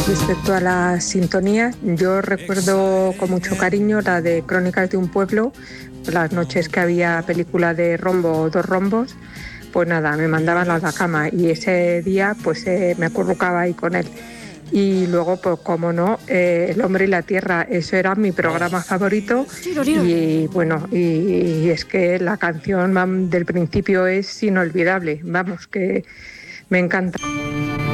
Respecto a la sintonía, yo recuerdo con mucho cariño la de Crónicas de un pueblo, las noches que había película de Rombo o Dos Rombos, pues nada, me mandaban a la cama y ese día pues me acurrucaba ahí con él. Y luego, pues como no, El hombre y la tierra, eso era mi programa favorito y bueno, y es que la canción del principio es inolvidable, vamos, que me encanta.